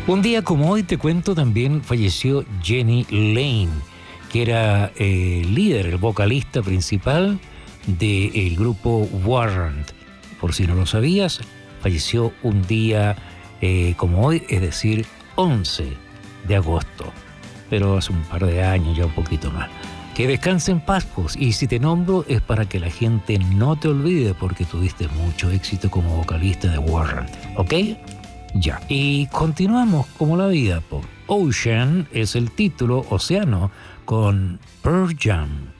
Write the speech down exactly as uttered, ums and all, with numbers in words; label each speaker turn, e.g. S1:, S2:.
S1: Un día como hoy, te cuento, también falleció Jenny Lane, que era eh, el líder, el vocalista principal del grupo Warrant. Por si no lo sabías, falleció un día eh, como hoy, es decir, once de agosto. Pero hace un par de años, ya un poquito más. Que descanse en paz, pues. Y si te nombro es para que la gente no te olvide, porque tuviste mucho éxito como vocalista de Warrant, ¿ok? Ya. Y continuamos como la vida, po. Ocean es el título, Océano, con Pearl Jam.